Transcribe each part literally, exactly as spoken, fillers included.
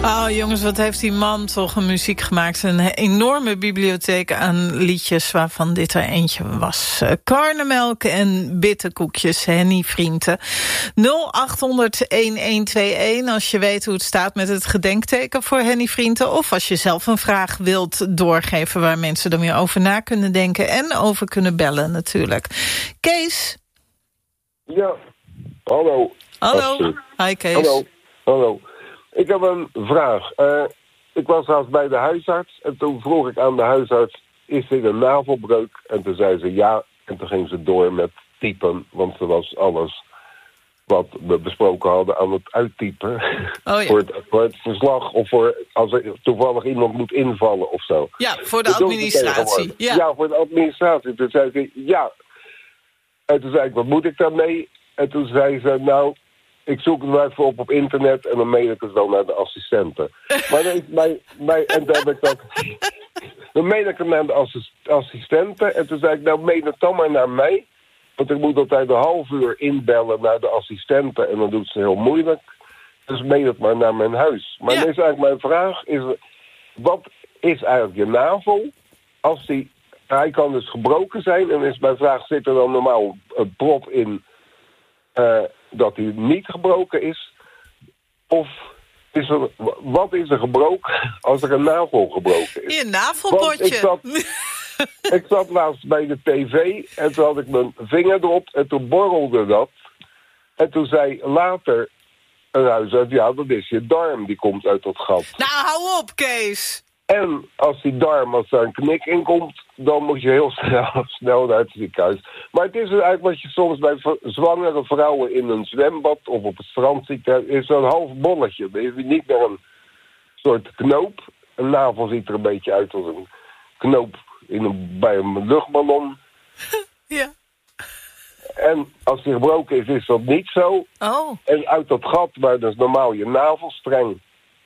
Oh jongens, wat heeft die man toch een muziek gemaakt. Een enorme bibliotheek aan liedjes waarvan dit er eentje was. Uh, Karnemelk en bitterkoekjes, Henny Vrienden. nul acht honderd elf tweeënentwintig als je weet hoe het staat met het gedenkteken voor Henny Vrienden. Of als je zelf een vraag wilt doorgeven waar mensen dan weer over na kunnen denken. En over kunnen bellen natuurlijk. Kees? Ja, hallo. Hallo. Hi Kees. Hallo, hallo. Ik heb een vraag. Uh, ik was laatst bij de huisarts en toen vroeg ik aan de huisarts, is dit een navelbreuk? En toen zei ze ja, en toen ging ze door met typen, want ze was alles wat we besproken hadden aan het uittypen. Oh, ja. voor, het, voor het verslag of voor als er toevallig iemand moet invallen of zo. Ja, voor de administratie. Ja. Ja. ja, voor de administratie. Toen zei ze ja. En toen zei ik, wat moet ik daarmee? En toen zei ze, nou, ik zoek het maar even op op internet en dan mail ik het wel naar de assistenten. Maar dan, bij, bij, en dan heb ik dat. Dan mail ik het naar de assist, assistenten. En toen zei ik, nou, mail het dan maar naar mij. Want ik moet altijd een half uur inbellen naar de assistenten. En dan doet ze heel moeilijk. Dus mail het maar naar mijn huis. Maar ja. dan is eigenlijk mijn vraag, is, wat is eigenlijk je navel? Als die, hij kan dus gebroken zijn. En is mijn vraag, zit er dan normaal een prop in uh, dat hij niet gebroken is? Of is er, wat is er gebroken als er een navel gebroken is? Je navelbotje. Ik zat, ik zat laatst bij de tv en toen had ik mijn vinger erop en toen borrelde dat. En toen zei later een huisarts, ja, dat is je darm, die komt uit dat gat. Nou, hou op, Kees. En als die darm, als daar een knik in komt, dan moet je heel snel, snel naar het ziekenhuis. Maar het is eigenlijk wat je soms bij zwangere vrouwen in een zwembad of op het strand ziet, is zo'n half bolletje. Dan is niet meer een soort knoop. Een navel ziet er een beetje uit als een knoop in een, bij een luchtballon. Ja. En als die gebroken is, is dat niet zo. Oh. En uit dat gat waar dus normaal je navelstreng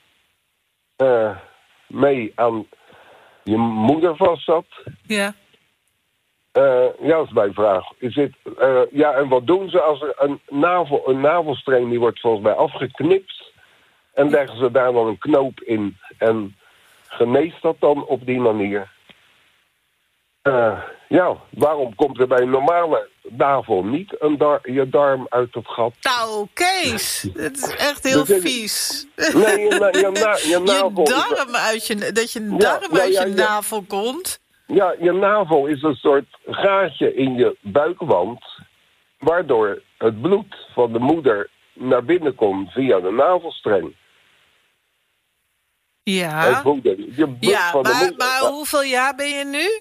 uh, mee aan je moeder vast zat. Ja. Uh, ja, dat is mijn vraag. Is het, uh, ja, en wat doen ze als er een, navel, een navelstreng, die wordt volgens mij afgeknipt. En leggen ze daar dan een knoop in. En geneest dat dan op die manier? Uh, ja, waarom komt er bij een normale navel niet een dar- je darm uit het gat? Nou, Kees, het is echt heel dus vies. Nee, je, na, je, na, je navel... Je darm uit je, dat je darm ja, nou, uit ja, je ja, navel komt. Ja, je navel is een soort gaatje in je buikwand, waardoor het bloed van de moeder naar binnen komt via de navelstreng. Ja, moeder, je bloed ja van maar, de moeder, maar hoeveel jaar ben je nu?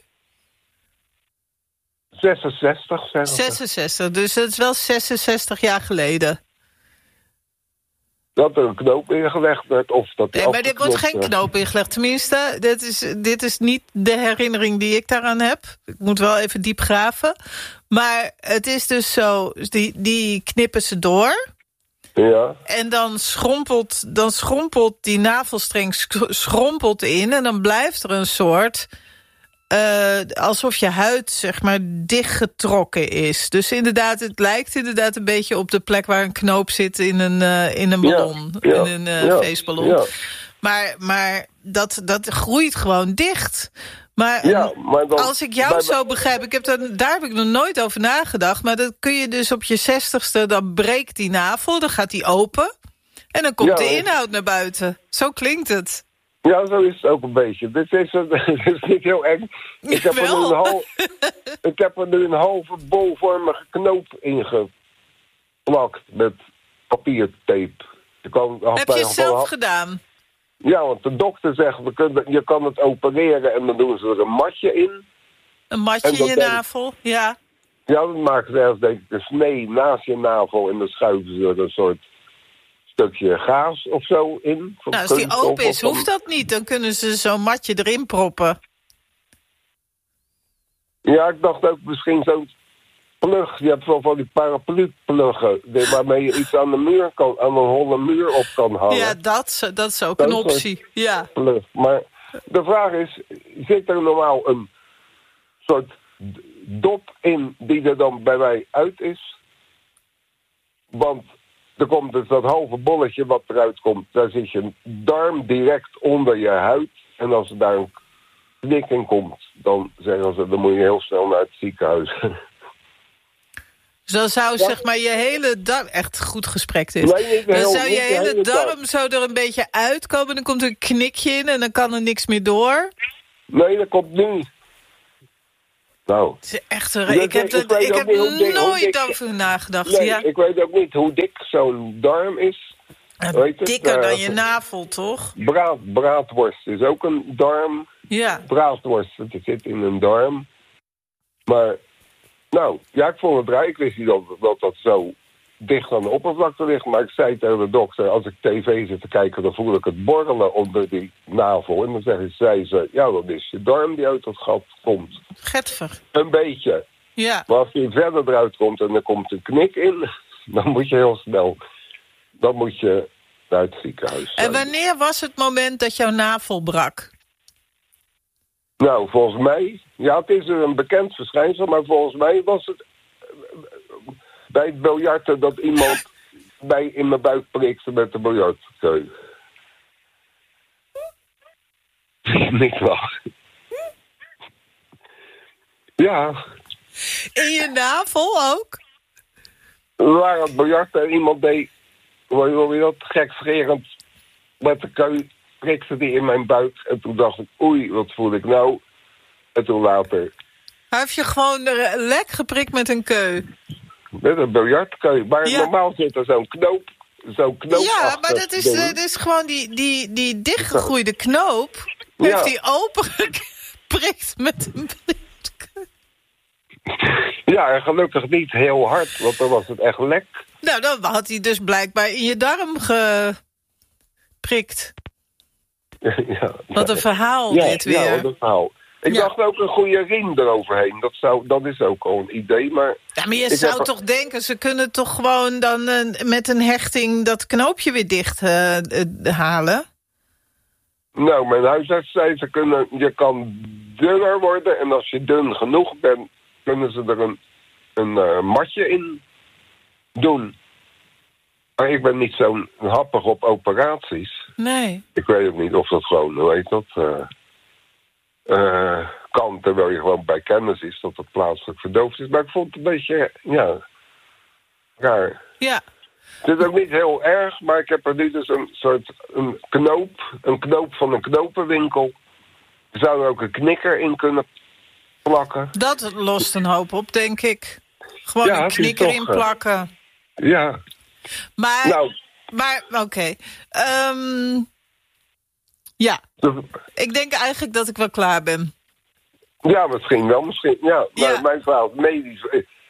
zesenzestig, zeg zesenzestig, dus dat is wel zesenzestig jaar geleden. Dat er een knoop ingelegd werd of dat... Nee, maar dit wordt geen knoop ingelegd. Tenminste, dit is, dit is niet de herinnering die ik daaraan heb. Ik moet wel even diep graven. Maar het is dus zo, die, die knippen ze door. Ja. En dan schrompelt, dan schrompelt die navelstreng schrompelt in. En dan blijft er een soort... Uh, alsof je huid, zeg maar, dichtgetrokken is. Dus inderdaad, het lijkt inderdaad een beetje op de plek waar een knoop zit in een, uh, in een ballon. Ja, ja, in een uh, ja, feestballon. Ja. Maar, maar dat, dat groeit gewoon dicht. Maar, ja, maar dan, als ik jou bij, zo begrijp, ik heb daar, daar heb ik nog nooit over nagedacht. Maar dat kun je dus op je zestigste, dan breekt die navel, dan gaat die open. En dan komt ja, de inhoud naar buiten. Zo klinkt het. Ja, zo is het ook een beetje. Dit is, dit is niet heel eng. Ik heb, er nu een half, ik heb er nu een halve bolvormige knoop ingeplakt met papiertape. Je kan, heb je het zelf half... gedaan? Ja, want de dokter zegt, we kunnen, je kan het opereren en dan doen ze er een matje in. Een matje in je denk, navel, ja. Ja, dan maken ze ergens denk ik een snee naast je navel en dan schuiven ze er een soort... stukje gaas of zo in. Nou, als die open is, hoeft dat niet. Dan kunnen ze zo'n matje erin proppen. Ja, ik dacht ook misschien zo'n plug. Je hebt wel van die paraplu-pluggen... waarmee je iets aan de muur kan, aan een holle muur op kan hangen. Ja, dat, dat is ook dat een optie. Ja. Plug. Maar de vraag is, zit er normaal een soort dop in die er dan bij mij uit is? Want er komt dus dat halve bolletje wat eruit komt. Daar zit je darm direct onder je huid. En als er daar een knik in komt, dan zeggen ze, dan moet je heel snel naar het ziekenhuis. Dus dan zou ja. zeg maar je hele darm... Echt goed gesprek dit. Nee, niet dan heel, zou je hele, hele darm, darm zo er een beetje uitkomen. Dan komt er een knikje in en dan kan er niks meer door. Nee, dat komt niet. Nou. Het is echt een... Ik heb, dat, ik heb dik, nooit dik, over nagedacht. Nee, ja. ik weet ook niet hoe dik zo'n darm is. Weet dikker het? dan uh, je navel, toch? Braad, braadworst is ook een darm. Ja. Braadworst, het zit in een darm. Maar, nou, ja, ik vond het raar. Ik wist niet dat, dat dat zo dicht aan de oppervlakte ligt. Maar ik zei tegen de dokter, als ik tv zit te kijken, dan voel ik het borrelen onder die navel. En dan zei, zei ze, ja, dat is je darm die uit het gat komt. Getver. Een beetje. Ja. Maar als die verder eruit komt en er komt een knik in, dan moet je heel snel... Dan moet je naar het ziekenhuis. En wanneer was het moment dat jouw navel brak? Nou, volgens mij... Ja, het is een bekend verschijnsel, maar volgens mij was het... bij het biljarten dat iemand bij in mijn buik prikte met de biljartkeu. Niet waar. Ja. In je navel ook? We waren aan het biljarten en iemand deed... Hoe je dat gekscherend met de keu prikte die in mijn buik. En toen dacht ik, oei, wat voel ik nou? En toen later... Hij heeft je gewoon lek geprikt met een keu? Met een biljartkeu. Maar ja. normaal zit er zo'n knoop. Zo'n knoop ja, maar dat is, dat is gewoon die, die, die dichtgegroeide knoop. Ja. Heeft hij opengeprikt met een biljartkeu? Ja, en gelukkig niet heel hard, want dan was het echt lek. Nou, dan had hij dus blijkbaar in je darm geprikt. Ja, wat een verhaal ja, dit weer. Ja, wat een verhaal. Ik ja. dacht ook een goede riem eroverheen. Dat, zou, dat is ook al een idee, maar... Ja, maar je zou toch er... denken, ze kunnen toch gewoon dan uh, met een hechting dat knoopje weer dicht uh, uh, halen? Nou, mijn huisarts zei, ze kunnen, je kan dunner worden. En als je dun genoeg bent, kunnen ze er een, een uh, matje in doen. Maar ik ben niet zo happig op operaties. Nee. Ik weet ook niet of dat gewoon, hoe heet dat... Uh, Uh, kan, terwijl je gewoon bij kennis is dat het plaatselijk verdoofd is. Maar ik vond het een beetje, ja, raar. Ja. Het is ook niet heel erg, maar ik heb er nu dus een soort een knoop, een knoop van een knopenwinkel. Er zou er ook een knikker in kunnen plakken. Dat lost een hoop op, denk ik. Gewoon ja, een knikker in plakken. Ja. Maar, nou. maar oké. Okay. Um, ja. Ik denk eigenlijk dat ik wel klaar ben. Ja, misschien wel. Misschien, ja. ja. Maar mijn vrouw, medisch...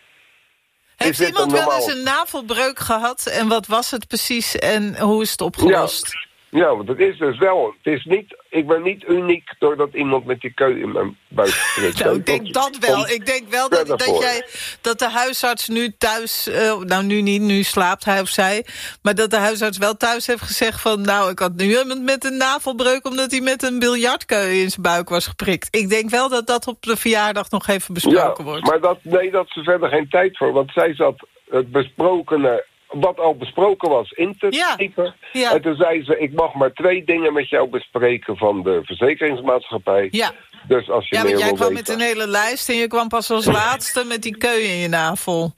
Heeft iemand wel eens een navelbreuk gehad? En wat was het precies? En hoe is het opgelost? Ja. Ja, want het is dus wel... Het is niet, ik ben niet uniek doordat iemand met die keu in mijn buik prikt. Nou, ik denk dat wel. Ik denk wel dat, dat, jij, dat de huisarts nu thuis... Uh, nou, nu niet, nu slaapt hij of zij. Maar dat de huisarts wel thuis heeft gezegd van... nou, ik had nu iemand met een navelbreuk... omdat hij met een biljartkeu in zijn buik was geprikt. Ik denk wel dat dat op de verjaardag nog even besproken ja, wordt. Maar dat, nee, dat is er verder geen tijd voor. Want zij zat het besprokene... wat al besproken was, in te ja. typen. Ja. En toen zei ze, ik mag maar twee dingen met jou bespreken van de verzekeringsmaatschappij. Ja, dus als je ja meer want jij wil kwam weten. met een hele lijst en je kwam pas als laatste met die keu in je navel.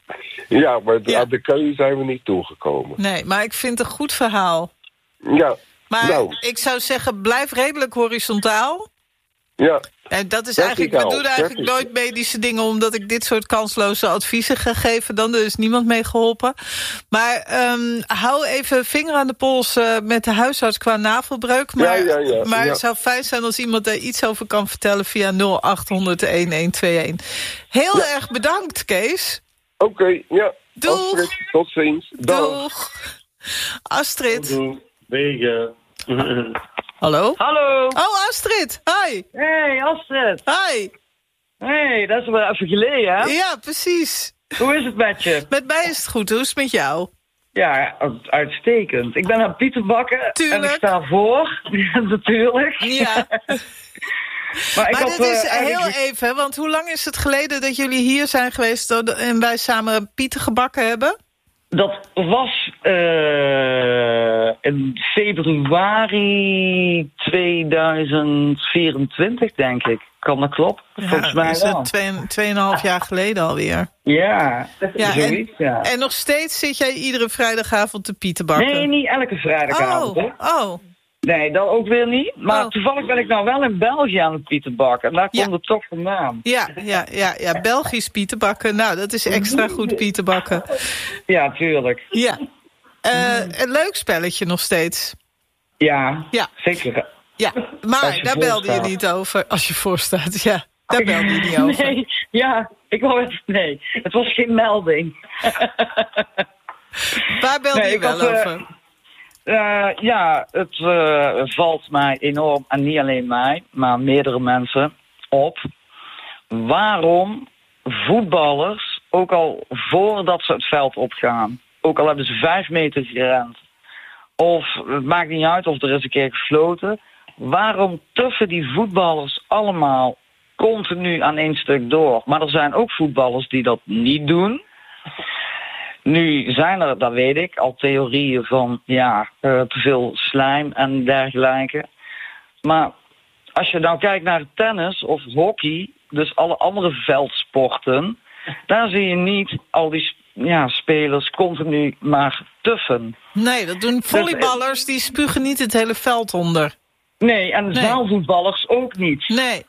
Ja, maar ja. aan de keu zijn we niet toegekomen. Nee, maar ik vind het een goed verhaal. Ja. Maar nou. ik zou zeggen, blijf redelijk horizontaal. Ja. En dat is eigenlijk, we doen eigenlijk nooit medische dingen... omdat ik dit soort kansloze adviezen ga geven. Dan er is niemand mee geholpen. Maar um, hou even vinger aan de pols uh, met de huisarts qua navelbreuk. Maar, ja, ja, ja, maar ja. het zou fijn zijn als iemand daar iets over kan vertellen... via nul acht honderd, een twee een. Heel ja. erg bedankt, Kees. Oké, okay, ja. Doeg. Astrid, tot ziens. Dag. Doeg. Astrid. Doeg. Wegen. Hallo? Hallo. Oh, Astrid. Hi. Hey, Astrid. Hi. Hey, dat is wel even geleden, hè? Ja, precies. Hoe is het met je? Met mij is het goed. Hoe is het met jou? Ja, uitstekend. Ik ben aan Pieter bakken. Tuurlijk. En ik sta voor. Natuurlijk. Ja. Maar, ik maar had, dit is uh, heel eigenlijk... even, want hoe lang is het geleden dat jullie hier zijn geweest... en wij samen Pieter gebakken hebben? Dat was uh, in februari tweeduizend vierentwintig, denk ik. Kan dat kloppen? Ja, volgens mij is wel. het twee, tweeënhalf jaar geleden alweer. Ja, Ja, zoiets, en, ja. en nog steeds zit jij iedere vrijdagavond te pietenbakken? Nee, niet elke vrijdagavond. Oh, Hoor. oh. Nee, dat ook weer niet. Maar Oh. toevallig ben ik nou wel in België aan het pietenbakken. En daar Ja. komt het toch vandaan. Ja, ja, ja, ja, Belgisch pietenbakken. Nou, dat is extra goed pietenbakken. Ja, tuurlijk. Ja. Uh, een leuk spelletje nog steeds. Ja, Ja. zeker. Ja, Als maar je daar belde je voorstaat. niet over. Als je voorstaat, ja. Daar belde je niet over. Nee, ja, ik wou het... Nee, het was geen melding. Waar belde Nee, je ik wel had, uh, over? Uh, ja, het uh, valt mij enorm, en niet alleen mij, maar meerdere mensen op. Waarom voetballers, ook al voordat ze het veld opgaan, ook al hebben ze vijf meter gerend, of het maakt niet uit of er is een keer gefloten, waarom tuffen die voetballers allemaal continu aan één stuk door? Maar er zijn ook voetballers die dat niet doen. Nu zijn er, dat weet ik, al theorieën van ja, uh, te veel slijm en dergelijke. Maar als je nou kijkt naar tennis of hockey, dus alle andere veldsporten, daar zie je niet al die ja, spelers continu maar tuffen. Nee, dat doen volleyballers, die spugen niet het hele veld onder. Nee, en Nee. zaalvoetballers ook niet. Nee.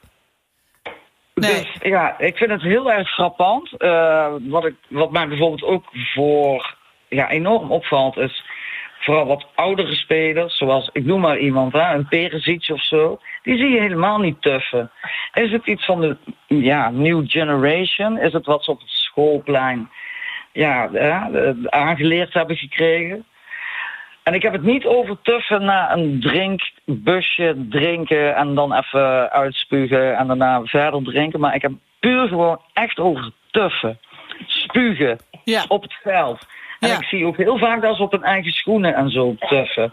Nee. Dus ja, ik vind het heel erg frappant. Uh, wat, ik, wat mij bijvoorbeeld ook voor ja, enorm opvalt is vooral wat oudere spelers, zoals ik noem maar iemand, hè, een Perisic of zo, die zie je helemaal niet tuffen. Is het iets van de ja, new generation? Is het wat ze op het schoolplein ja, ja, aangeleerd hebben gekregen? En ik heb het niet over tuffen na een drinkbusje drinken en dan even uitspugen en daarna verder drinken. Maar ik heb puur gewoon echt over tuffen. Spugen Ja. op het veld. En Ja. ik zie ook heel vaak dat ze op hun eigen schoenen en zo tuffen.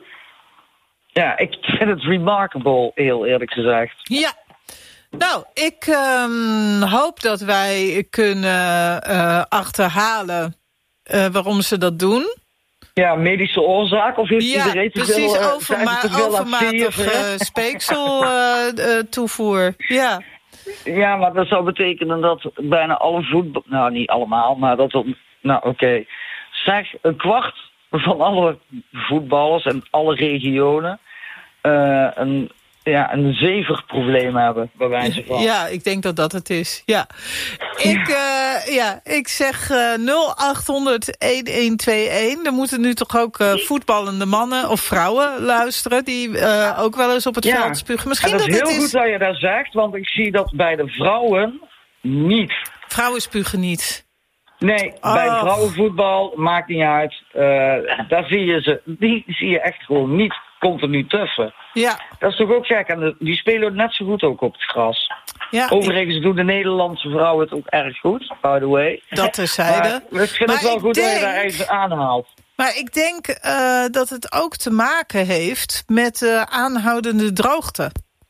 Ja, ik vind het remarkable, heel eerlijk gezegd. Ja. Nou, ik um, hoop dat wij kunnen uh, achterhalen uh, waarom ze dat doen. Ja, medische oorzaak? Of heeft Ja, iedereen te precies, veel, uh, overma- te veel overmatig uh, speeksel uh, uh, toevoer. Ja. Ja, maar dat zou betekenen dat bijna alle voetbal... Nou, niet allemaal, maar dat... Het, nou, oké. Okay. Zeg, een kwart van alle voetballers in alle regionen uh, een, ja, een zeverprobleem hebben, bij wijze van. Ja, ik denk dat dat het is. Ja. Ik, uh, ja, ik zeg uh, nul acht honderd een een twee een. Er moeten nu toch ook uh, voetballende mannen of vrouwen luisteren die uh, ook wel eens op het ja. veld spugen. Misschien en dat, dat is heel het goed is... dat je dat zegt, want ik zie dat bij de vrouwen niet. Vrouwen spugen niet. Nee, oh. bij vrouwenvoetbal maakt niet uit. Uh, daar zie je ze, die zie je echt gewoon niet continu tuffen. Ja. Dat is toch ook gek. En de, die spelen net zo goed ook op het gras. Ja, Overigens ik... doen de Nederlandse vrouwen het ook erg goed, by the way. Dat terzijde. Maar ik vind maar het wel goed denk... dat je daar even aanhaalt. Maar ik denk uh, dat het ook te maken heeft met uh, aanhoudende droogte.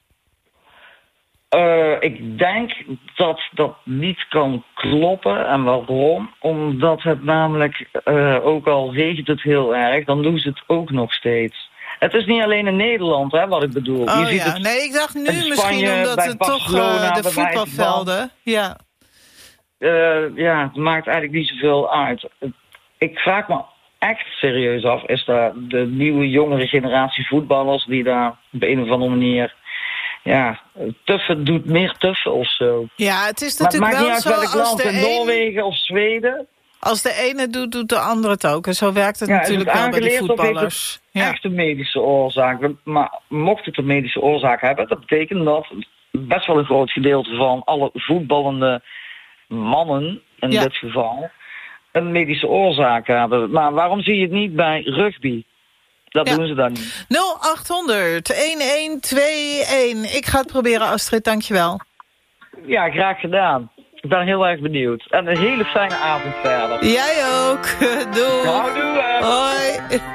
Uh, ik denk dat dat niet kan kloppen. En waarom? Omdat het namelijk, uh, ook al regent het heel erg, dan doen ze het ook nog steeds. Het is niet alleen in Nederland, hè, wat ik bedoel. Oh je ziet ja, het nee, ik dacht nu Spanje, misschien omdat het Barcelona, toch uh, de voetbalvelden... Ja. Uh, ja, het maakt eigenlijk niet zoveel uit. Ik vraag me echt serieus af, is dat de nieuwe jongere generatie voetballers die daar op een of andere manier... Ja, tuffen doet meer tuffen of zo. Ja, het is natuurlijk maar het wel maakt niet zo uit welk als land, de in een... Noorwegen of Zweden. Als de ene doet, doet de andere het ook. En zo werkt het ja, natuurlijk het wel bij de voetballers. Of heeft het ja. echt een medische oorzaak. Maar mocht het een medische oorzaak hebben, dat betekent dat best wel een groot gedeelte van alle voetballende mannen, in ja. dit geval, een medische oorzaak hebben. Maar waarom zie je het niet bij rugby? Dat ja. doen ze dan niet. nul acht honderd een een twee een. Ik ga het proberen, Astrid. Dankjewel. Ja, graag gedaan. Ik ben heel erg benieuwd. En een hele fijne avond verder. Jij ook. Doei. Nou, doei. Hoi.